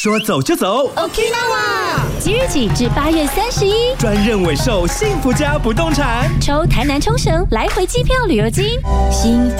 说走就走 ，Okinawa。即日起至8月31， 专任委售幸福家不动产， 抽台南冲绳来回机票旅游金，幸福